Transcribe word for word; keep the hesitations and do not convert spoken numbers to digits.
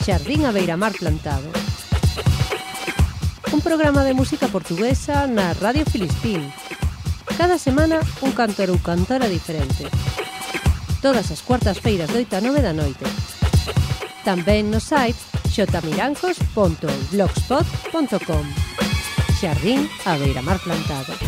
Xardín a Beiramar Plantado. Un programa de música portuguesa na Radio Filispín. Cada semana un cantor ou cantora diferente. Todas as cuartas feiras de oito a nove da noite. Tamén no site xotamilancos punto blogspot punto com. Xardín a Beiramar Plantado.